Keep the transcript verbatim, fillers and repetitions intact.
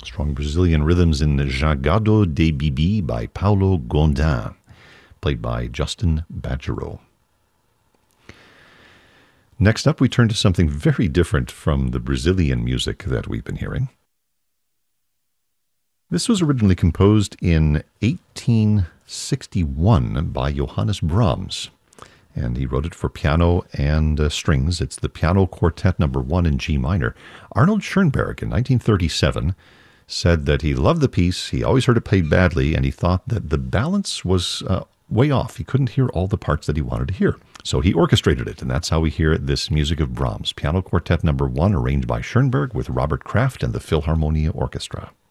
Strong Brazilian rhythms in Jagado de Bibi by Paulo Gondim, played by Justin Badgerow. Next up, we turn to something very different from the Brazilian music that we've been hearing. This was originally composed in eighteen sixty-one by Johannes Brahms, and he wrote it for piano and uh, strings. It's the Piano Quartet number one in G minor. Arnold Schoenberg in nineteen thirty-seven said that he loved the piece, he always heard it played badly, and he thought that the balance was uh, way off. He couldn't hear all the parts that he wanted to hear. So he orchestrated it, and that's how we hear this music of Brahms. Piano Quartet number one, arranged by Schoenberg with Robert Kraft and the Philharmonia Orchestra.